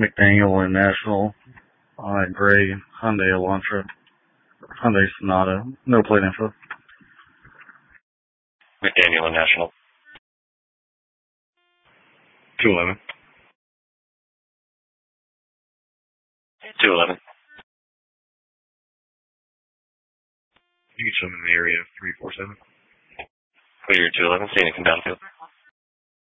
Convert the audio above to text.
McDaniel and National, Gray, Hyundai Elantra, Hyundai Sonata. No plate info. McDaniel and National. 211. 211. You can show them in the area 347. Clear 211, staying in downfield.